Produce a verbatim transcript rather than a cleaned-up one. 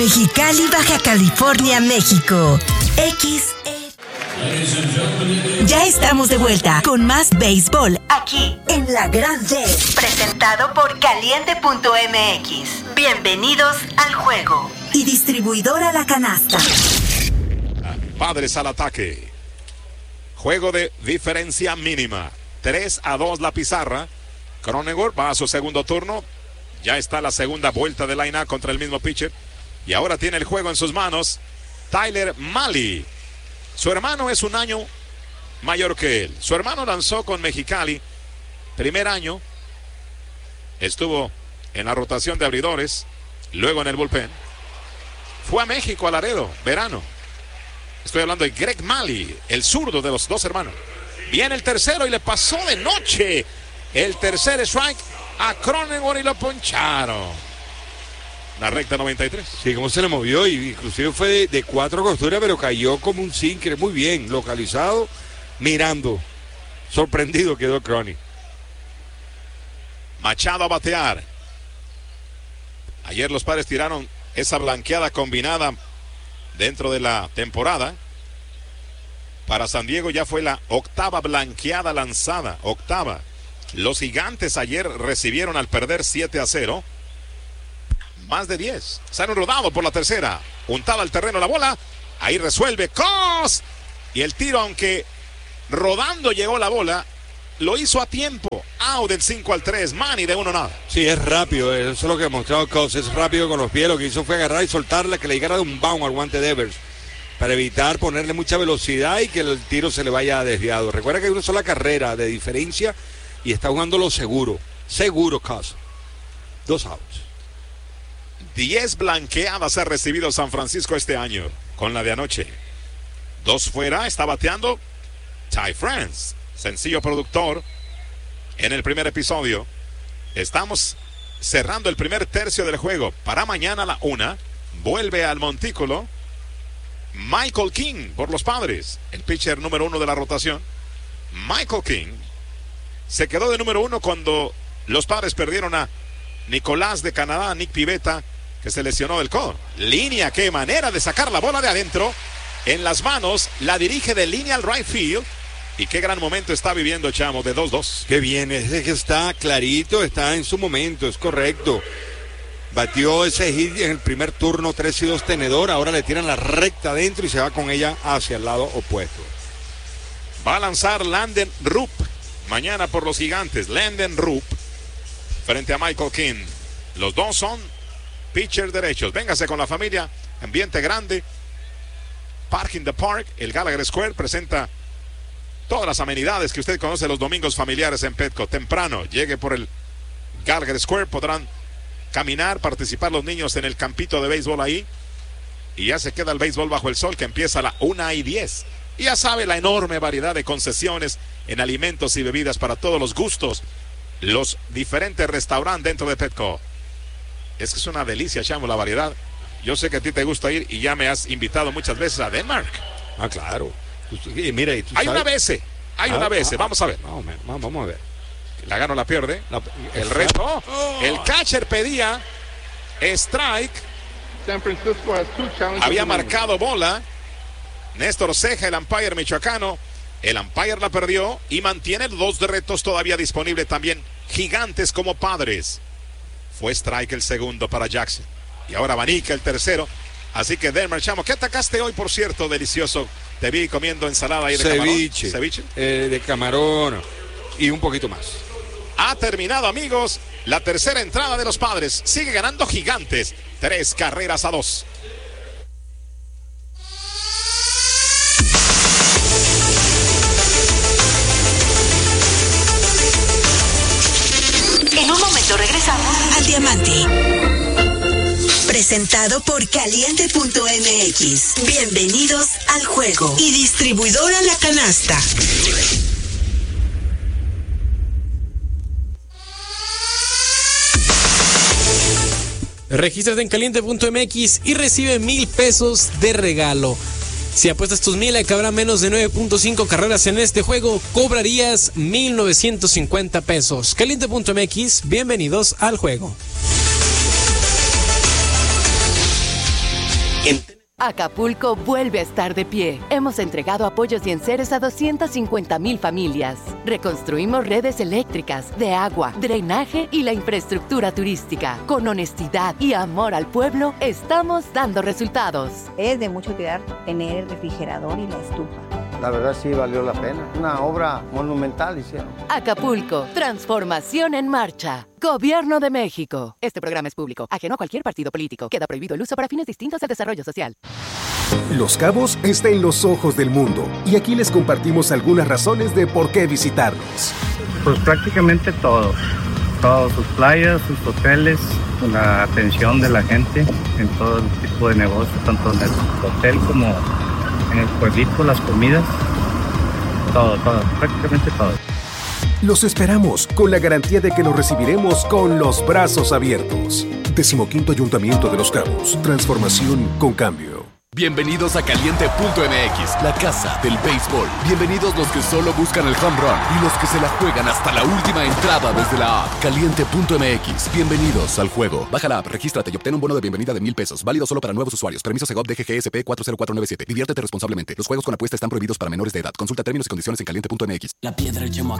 Mexicali, Baja California, México. X E. Ya estamos de vuelta con más béisbol aquí en La Grande. Presentado por Caliente punto M X. Bienvenidos al juego. Y distribuidora La Canasta. Padres al ataque. Juego de diferencia mínima. tres a dos la pizarra. Cronenworth va a su segundo turno. Ya está la segunda vuelta de line-up contra el mismo pitcher. Y ahora tiene el juego en sus manos Tyler Mahle. Su hermano es un año mayor que él. Su hermano lanzó con Mexicali. Primer año. Estuvo en la rotación de abridores. Luego en el bullpen. Fue a México, a Laredo, verano. Estoy hablando de Greg Mahle, el zurdo de los dos hermanos. Viene el tercero y le pasó de noche. El tercer strike a Cronenworth y lo poncharon. La recta noventa y tres. Sí, cómo se le movió, y inclusive fue de, de cuatro costuras, pero cayó como un sinker, muy bien, localizado, mirando. Sorprendido quedó Crony. Machado a batear. Ayer los Padres tiraron esa blanqueada combinada dentro de la temporada. Para San Diego ya fue la octava blanqueada lanzada, octava. Los Gigantes ayer recibieron al perder siete a cero. Más de diez. Sale un rodado por la tercera. Untada al terreno la bola. Ahí resuelve Cos. Y el tiro, aunque rodando llegó la bola, lo hizo a tiempo. Out del cinco al tres. Manny de uno nada. Sí, es rápido. Eso es lo que ha mostrado Cos. Es rápido con los pies. Lo que hizo fue agarrar y soltarla, que le llegara de un bound al guante de Evers, para evitar ponerle mucha velocidad y que el tiro se le vaya desviado. Recuerda que hay una sola carrera de diferencia y está jugando lo seguro. Seguro, Cos. Dos outs. diez blanqueadas ha recibido San Francisco este año con la de anoche. Dos fuera, está bateando Ty France, sencillo productor en el primer episodio. Estamos cerrando el primer tercio del juego. Para mañana a la una, vuelve al montículo Michael King por los Padres, el pitcher número uno de la rotación. Michael King se quedó de número uno cuando los Padres perdieron a Nicolás de Canadá, Nick Pivetta, que se lesionó del codo. Línea, qué manera de sacar la bola de adentro. En las manos, la dirige de línea al right field. Y qué gran momento está viviendo Chamo, de dos dos. Qué bien, es que está clarito, está en su momento, es correcto. Batió ese hit en el primer turno, tres y dos tenedor. Ahora le tiran la recta adentro y se va con ella hacia el lado opuesto. Va a lanzar Landon Rupp mañana por los Gigantes. Landon Rupp frente a Michael King. Los dos son pitchers derechos. Véngase con la familia. Ambiente grande. Park in the Park. El Gallagher Square presenta todas las amenidades que usted conoce los domingos familiares en Petco. Temprano, llegue por el Gallagher Square. Podrán caminar, participar los niños en el campito de béisbol ahí. Y ya se queda el béisbol bajo el sol, que empieza a la una y diez. Y ya sabe la enorme variedad de concesiones en alimentos y bebidas para todos los gustos. Los diferentes restaurantes dentro de Petco. Es que es una delicia, Chamo, la variedad. Yo sé que a ti te gusta ir y ya me has invitado muchas veces a Denmark. Ah, claro. Y mira, y tú hay sabes... una vez, hay ah, una vez. Ah, vamos a ver. Vamos, vamos, vamos a ver. La gana o la pierde. La, el reto. Oh, el catcher pedía strike. San Francisco has two challenges. Había marcado bola. Néstor Ceja, el umpire michoacano. El umpire la perdió y mantiene dos retos todavía disponibles también. Gigantes como Padres. Fue strike el segundo para Jackson. Y ahora abanica el tercero. Así que Denver, Chamo, ¿qué atacaste hoy, por cierto? Delicioso. Te vi comiendo ensalada ahí de ceviche, camarón. Ceviche. Eh, de camarón y un poquito más. Ha terminado, amigos, la tercera entrada de los Padres. Sigue ganando Gigantes. Tres carreras a dos. En un momento regresamos al Diamante. Presentado por Caliente punto M X. Bienvenidos al juego. Y distribuidora La Canasta. Regístrate en Caliente punto M X y recibe mil pesos de regalo. Si apuestas tus mil a que habrá menos de nueve punto cinco carreras en este juego, cobrarías mil novecientos cincuenta pesos. Caliente punto M X, bienvenidos al juego. Acapulco vuelve a estar de pie. Hemos entregado apoyos y enseres a doscientas cincuenta mil familias. Reconstruimos redes eléctricas, de agua, drenaje y la infraestructura turística. Con honestidad y amor al pueblo, estamos dando resultados. Es de mucha utilidad tener el refrigerador y la estufa. La verdad sí valió la pena. Una obra monumental hicieron. Acapulco, transformación en marcha. Gobierno de México. Este programa es público, ajeno a cualquier partido político. Queda prohibido el uso para fines distintos del desarrollo social. Los Cabos está en los ojos del mundo y aquí les compartimos algunas razones de por qué visitarlos. Pues prácticamente todo. Todas sus playas, sus hoteles, la atención de la gente en todo tipo de negocios, tanto en el hotel como en el pueblito, las comidas, todo, todo, prácticamente todo. Los esperamos con la garantía de que los recibiremos con los brazos abiertos. Decimoquinto Ayuntamiento de Los Cabos. Transformación con cambio. Bienvenidos a Caliente punto M X, la casa del béisbol. Bienvenidos los que solo buscan el home run y los que se la juegan hasta la última entrada desde la app. Caliente punto M X, bienvenidos al juego. Baja la app, regístrate y obtén un bono de bienvenida de mil pesos. Válido solo para nuevos usuarios. Permiso Segov D G G S P cuatro cero cuatro nueve siete. Diviértete responsablemente. Los juegos con apuesta están prohibidos para menores de edad. Consulta términos y condiciones en caliente punto M X. La piedra, el yemo